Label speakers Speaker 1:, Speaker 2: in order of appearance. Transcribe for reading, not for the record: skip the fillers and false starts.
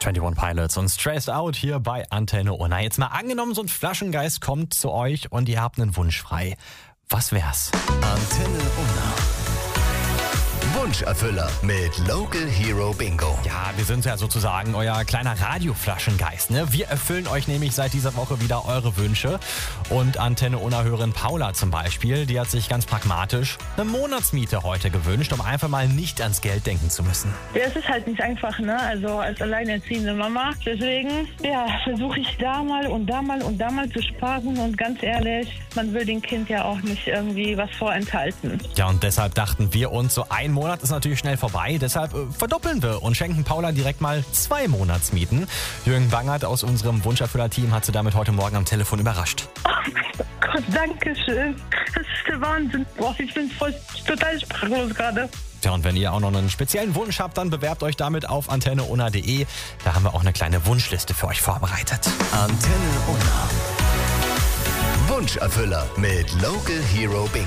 Speaker 1: 21 Pilots und Stressed Out hier bei Antenne Unna. Jetzt mal angenommen, so ein Flaschengeist kommt zu euch und ihr habt einen Wunsch frei. Was wär's?
Speaker 2: Antenne Unna. Wunscherfüller mit Local Hero Bingo.
Speaker 1: Ja, wir sind ja sozusagen euer kleiner Radioflaschengeist, ne? Wir erfüllen euch nämlich seit dieser Woche wieder eure Wünsche. Und Antenne Unna-Hörerin Paula zum Beispiel, die hat sich ganz pragmatisch eine Monatsmiete heute gewünscht, um einfach mal nicht ans Geld denken zu müssen.
Speaker 3: Ja, es ist halt nicht einfach, ne? Also als alleinerziehende Mama. Deswegen, ja, versuche ich da mal und da mal und da mal zu sparen. Und ganz ehrlich, man will dem Kind ja auch nicht irgendwie was vorenthalten.
Speaker 1: Ja, und deshalb dachten wir uns, so ein Monat ist natürlich schnell vorbei. Deshalb verdoppeln wir und schenken Paula direkt mal 2 Monatsmieten. Jürgen Bangert aus unserem Wunscherfüller-Team hat sie damit heute Morgen am Telefon überrascht.
Speaker 3: Oh mein Gott, danke schön. Das ist der Wahnsinn. Boah, ich bin total sprachlos gerade.
Speaker 1: Ja, und wenn ihr auch noch einen speziellen Wunsch habt, dann bewerbt euch damit auf antenneunna.de. Da haben wir auch eine kleine Wunschliste für euch vorbereitet.
Speaker 2: Antenne Unna. Wunscherfüller mit Local Hero Bingo.